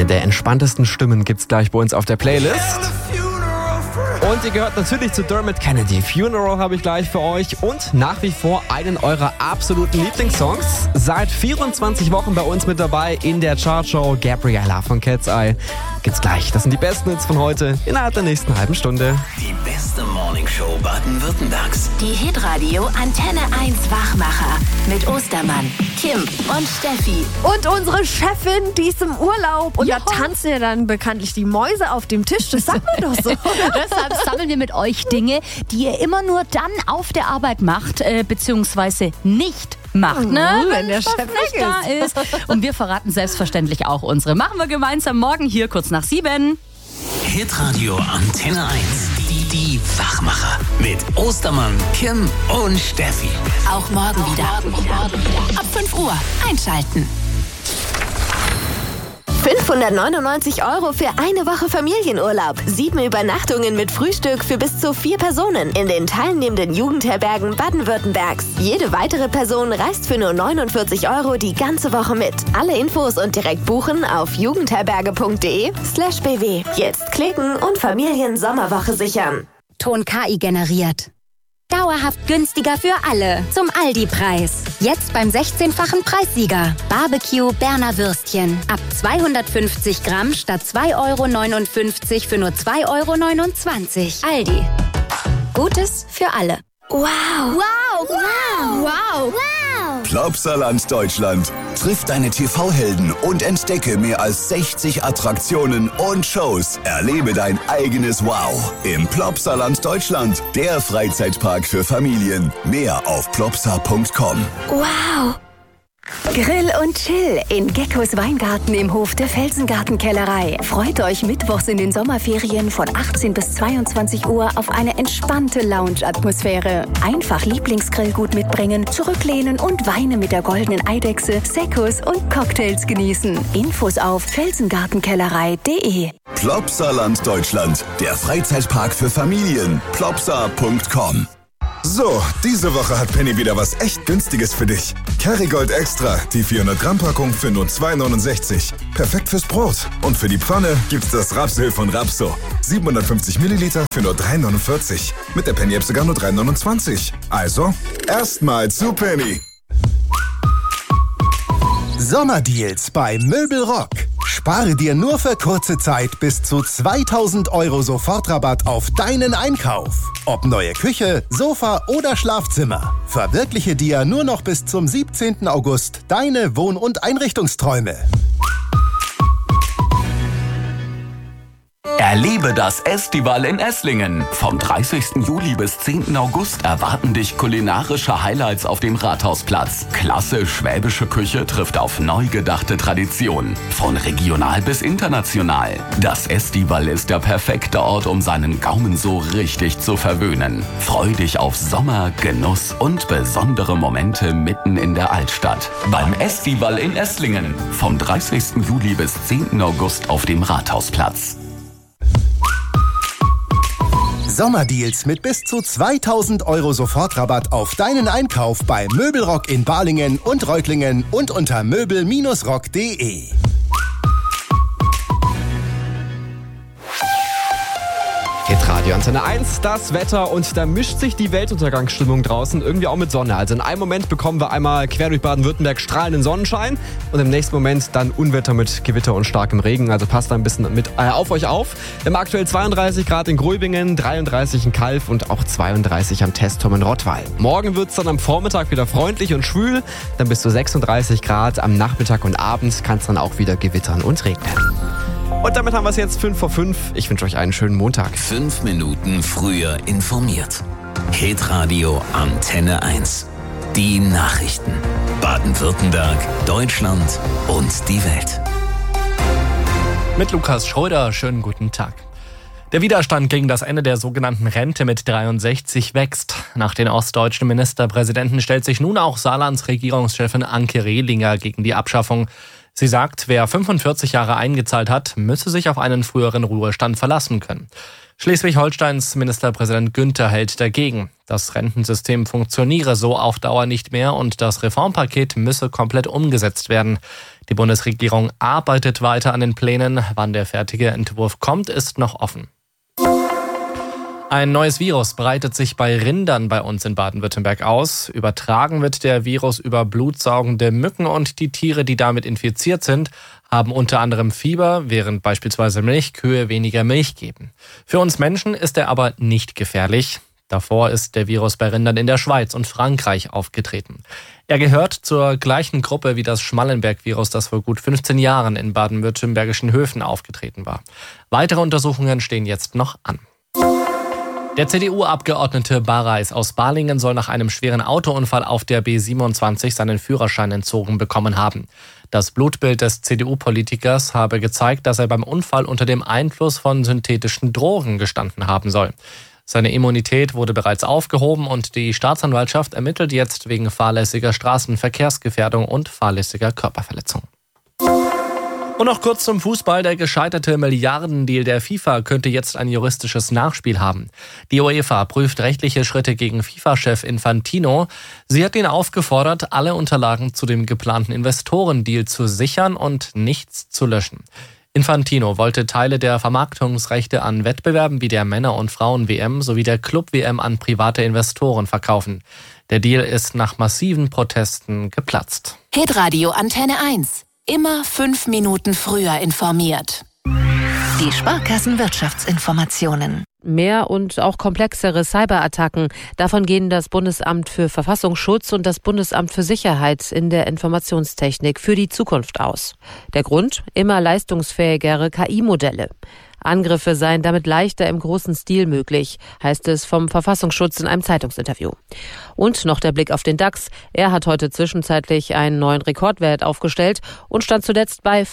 Eine der entspanntesten Stimmen gibt's gleich bei uns auf der Playlist. Und ihr gehört natürlich zu Dermot Kennedy. Funeral habe ich gleich für euch. Und nach wie vor einen eurer absoluten Lieblingssongs. Seit 24 Wochen bei uns mit dabei in der Chartshow. Gabriella von Cat's Eye gibt's gleich. Das sind die besten Hits von heute innerhalb der nächsten halben Stunde. Die beste Morningshow Baden-Württembergs. Die Hitradio Antenne 1 Wachmacher mit Ostermann, Kim und Steffi. Und unsere Chefin, die ist im Urlaub. Und da tanzen ja dann bekanntlich die Mäuse auf dem Tisch. Das sagt man doch so. Deshalb sammeln wir mit euch Dinge, die ihr immer nur dann auf der Arbeit macht, beziehungsweise nicht macht, ne? Wenn der Chef nicht da ist. Und wir verraten selbstverständlich auch unsere. Machen wir gemeinsam morgen hier kurz nach 7. Hitradio Antenne 1. Die Wachmacher mit Ostermann, Kim und Steffi. Auch morgen wieder. Ab 5 Uhr einschalten. 599 € für eine Woche Familienurlaub. 7 Übernachtungen mit Frühstück für bis zu 4 Personen in den teilnehmenden Jugendherbergen Baden-Württembergs. Jede weitere Person reist für nur 49 € die ganze Woche mit. Alle Infos und direkt buchen auf jugendherberge.de/bw. Jetzt klicken und Familien-Sommerwoche sichern. Ton KI generiert. Dauerhaft günstiger für alle. Zum Aldi-Preis. Jetzt beim 16-fachen Preissieger. Barbecue Berner Würstchen. Ab 250 Gramm statt 2,59 € für nur 2,29 €. Aldi. Gutes für alle. Wow! Wow! Wow! Wow! Plopsaland Deutschland. Triff deine TV-Helden und entdecke mehr als 60 Attraktionen und Shows. Erlebe dein eigenes Wow im Plopsaland Deutschland. Der Freizeitpark für Familien. Mehr auf plopsa.com. Wow! Grill und Chill in Geckos Weingarten im Hof der Felsengartenkellerei. Freut euch mittwochs in den Sommerferien von 18 bis 22 Uhr auf eine entspannte Lounge-Atmosphäre. Einfach Lieblingsgrillgut mitbringen, zurücklehnen und Weine mit der goldenen Eidechse, Seccos und Cocktails genießen. Infos auf felsengartenkellerei.de. Plopsaland Deutschland. Der Freizeitpark für Familien. plopsa.com. So, diese Woche hat Penny wieder was echt Günstiges für dich. Kerrygold Extra, die 400-Gramm-Packung für nur 2,69 €. Perfekt fürs Brot. Und für die Pfanne gibt's das Rapsöl von Rapso. 750 Milliliter für nur 3,49 €. Mit der Penny-App sogar nur 3,29 €. Also, erstmal zu Penny. Sommerdeals bei Möbelrock. Spare dir nur für kurze Zeit bis zu 2.000 € Sofortrabatt auf deinen Einkauf. Ob neue Küche, Sofa oder Schlafzimmer. Verwirkliche dir nur noch bis zum 17. August deine Wohn- und Einrichtungsträume. Erlebe das Estival in Esslingen. Vom 30. Juli bis 10. August erwarten dich kulinarische Highlights auf dem Rathausplatz. Klasse schwäbische Küche trifft auf neu gedachte Traditionen. Von regional bis international. Das Estival ist der perfekte Ort, um seinen Gaumen so richtig zu verwöhnen. Freu dich auf Sommer, Genuss und besondere Momente mitten in der Altstadt. Beim Estival in Esslingen. Vom 30. Juli bis 10. August auf dem Rathausplatz. Sommerdeals mit bis zu 2.000 € Sofortrabatt auf deinen Einkauf bei Möbelrock in Balingen und Reutlingen und unter möbel-rock.de. Hitradio Antenne 1, das Wetter, und da mischt sich die Weltuntergangsstimmung draußen irgendwie auch mit Sonne. Also in einem Moment bekommen wir einmal quer durch Baden-Württemberg strahlenden Sonnenschein und im nächsten Moment dann Unwetter mit Gewitter und starkem Regen. Also passt da ein bisschen auf euch auf. Wir haben aktuell 32 Grad in Gröbingen, 33 in Calw und auch 32 am Testturm in Rottweil. Morgen wird es dann am Vormittag wieder freundlich und schwül, dann bis zu 36 Grad. Am Nachmittag und Abend kann es dann auch wieder gewittern und regnen. Und damit haben wir es jetzt 5 vor 5. Ich wünsche euch einen schönen Montag. 5 Minuten früher informiert. Hitradio Antenne 1. Die Nachrichten. Baden-Württemberg, Deutschland und die Welt. Mit Lukas Schröder, schönen guten Tag. Der Widerstand gegen das Ende der sogenannten Rente mit 63 wächst. Nach den ostdeutschen Ministerpräsidenten stellt sich nun auch Saarlands Regierungschefin Anke Rehlinger gegen die Abschaffung Sie sagt, wer 45 Jahre eingezahlt hat, müsse sich auf einen früheren Ruhestand verlassen können. Schleswig-Holsteins Ministerpräsident Günther hält dagegen. Das Rentensystem funktioniere so auf Dauer nicht mehr und das Reformpaket müsse komplett umgesetzt werden. Die Bundesregierung arbeitet weiter an den Plänen. Wann der fertige Entwurf kommt, ist noch offen. Ein neues Virus breitet sich bei Rindern bei uns in Baden-Württemberg aus. Übertragen wird der Virus über blutsaugende Mücken und die Tiere, die damit infiziert sind, haben unter anderem Fieber, während beispielsweise Milchkühe weniger Milch geben. Für uns Menschen ist er aber nicht gefährlich. Davor ist der Virus bei Rindern in der Schweiz und Frankreich aufgetreten. Er gehört zur gleichen Gruppe wie das Schmallenberg-Virus, das vor gut 15 Jahren in baden-württembergischen Höfen aufgetreten war. Weitere Untersuchungen stehen jetzt noch an. Der CDU-Abgeordnete Bareis aus Balingen soll nach einem schweren Autounfall auf der B27 seinen Führerschein entzogen bekommen haben. Das Blutbild des CDU-Politikers habe gezeigt, dass er beim Unfall unter dem Einfluss von synthetischen Drogen gestanden haben soll. Seine Immunität wurde bereits aufgehoben und die Staatsanwaltschaft ermittelt jetzt wegen fahrlässiger Straßenverkehrsgefährdung und fahrlässiger Körperverletzung. Und noch kurz zum Fußball. Der gescheiterte Milliardendeal der FIFA könnte jetzt ein juristisches Nachspiel haben. Die UEFA prüft rechtliche Schritte gegen FIFA-Chef Infantino. Sie hat ihn aufgefordert, alle Unterlagen zu dem geplanten Investorendeal zu sichern und nichts zu löschen. Infantino wollte Teile der Vermarktungsrechte an Wettbewerben wie der Männer- und Frauen-WM sowie der Club-WM an private Investoren verkaufen. Der Deal ist nach massiven Protesten geplatzt. Hitradio Antenne 1. Immer 5 Minuten früher informiert. Die Sparkassen-Wirtschaftsinformationen. Mehr und auch komplexere Cyberattacken. Davon gehen das Bundesamt für Verfassungsschutz und das Bundesamt für Sicherheit in der Informationstechnik für die Zukunft aus. Der Grund? Immer leistungsfähigere KI-Modelle. Angriffe seien damit leichter im großen Stil möglich, heißt es vom Verfassungsschutz in einem Zeitungsinterview. Und noch der Blick auf den DAX. Er hat heute zwischenzeitlich einen neuen Rekordwert aufgestellt und stand zuletzt bei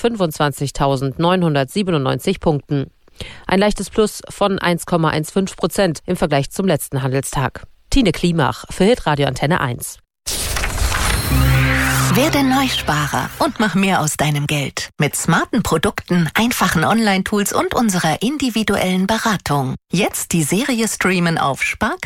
25.997 Punkten. Ein leichtes Plus von 1,15% im Vergleich zum letzten Handelstag. Tine Klimach für Hitradio Antenne 1. Werde Neusparer und mach mehr aus deinem Geld. Mit smarten Produkten, einfachen Online-Tools und unserer individuellen Beratung. Jetzt die Serie streamen auf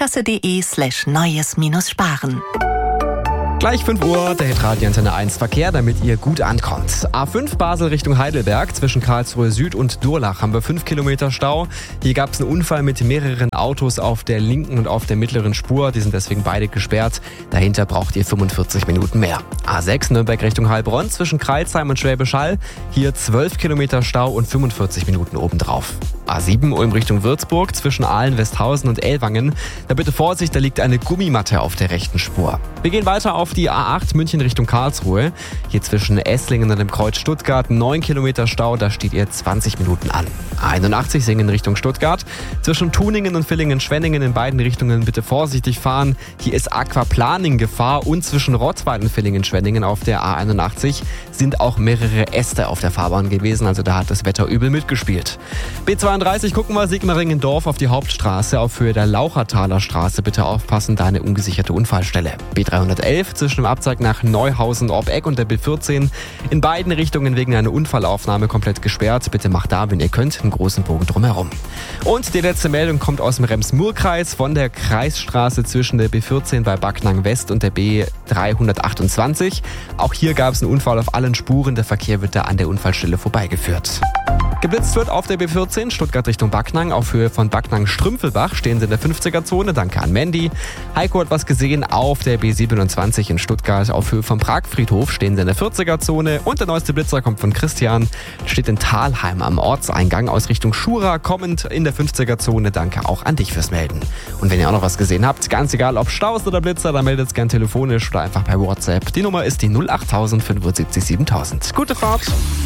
sparkasse.de/neues-sparen. Gleich 5 Uhr, der Hitradio Antenne 1 Verkehr, damit ihr gut ankommt. A5 Basel Richtung Heidelberg, zwischen Karlsruhe Süd und Durlach haben wir 5 Kilometer Stau. Hier gab es einen Unfall mit mehreren Autos auf der linken und auf der mittleren Spur. Die sind deswegen beide gesperrt. Dahinter braucht ihr 45 Minuten mehr. A6 Nürnberg Richtung Heilbronn, zwischen Crailsheim und Schwäbisch Hall. Hier 12 Kilometer Stau und 45 Minuten obendrauf. A7 Ulm Richtung Würzburg, zwischen Aalen, Westhausen und Ellwangen. Da bitte Vorsicht, da liegt eine Gummimatte auf der rechten Spur. Wir gehen weiter auf die A8 München Richtung Karlsruhe. Hier zwischen Esslingen und dem Kreuz Stuttgart 9 Kilometer Stau, da steht ihr 20 Minuten an. A81 Singen Richtung Stuttgart. Zwischen Tuningen und Villingen-Schwenningen in beiden Richtungen bitte vorsichtig fahren. Hier ist Aquaplaning Gefahr und zwischen Rottweil und Villingen-Schwenningen auf der A81 sind auch mehrere Äste auf der Fahrbahn gewesen, also da hat das Wetter übel mitgespielt. B32 gucken wir Sigmaringen-Dorf auf die Hauptstraße auf Höhe der Lauchertaler Straße. Bitte aufpassen, da eine ungesicherte Unfallstelle. B311 zwischen dem Abzweig nach Neuhausen-Obbeck und der B14 in beiden Richtungen wegen einer Unfallaufnahme komplett gesperrt. Bitte macht da, wenn ihr könnt, einen großen Bogen drumherum. Und die letzte Meldung kommt aus dem Rems-Murr-Kreis von der Kreisstraße zwischen der B14 bei Backnang West und der B328. Auch hier gab es einen Unfall auf allen Spuren. Der Verkehr wird da an der Unfallstelle vorbeigeführt. Geblitzt wird auf der B14 Stuttgart Richtung Backnang. Auf Höhe von Backnang-Strümpfelbach stehen sie in der 50er-Zone. Danke an Mandy. Heiko hat was gesehen auf der B27 in Stuttgart. Auf Höhe vom Pragfriedhof stehen sie in der 40er-Zone. Und der neueste Blitzer kommt von Christian. Steht in Thalheim am Ortseingang aus Richtung Schura, kommend in der 50er-Zone. Danke auch an dich fürs Melden. Und wenn ihr auch noch was gesehen habt, ganz egal ob Staus oder Blitzer, dann meldet es gern telefonisch oder einfach per WhatsApp. Die Nummer ist die 08000 75 7000. Gute Fahrt.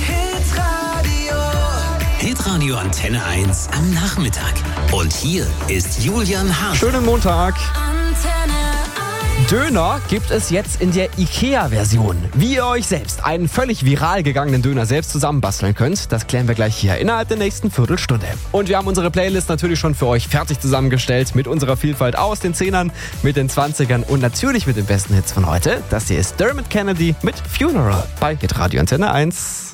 Hitradio Antenne 1 am Nachmittag. Und hier ist Julian Hart. Schönen Montag. Antenne 1. Döner gibt es jetzt in der IKEA-Version. Wie ihr euch selbst einen völlig viral gegangenen Döner selbst zusammenbasteln könnt, das klären wir gleich hier innerhalb der nächsten Viertelstunde. Und wir haben unsere Playlist natürlich schon für euch fertig zusammengestellt mit unserer Vielfalt aus den 10ern, mit den 20ern und natürlich mit den besten Hits von heute. Das hier ist Dermot Kennedy mit Funeral bei Hitradio Antenne 1.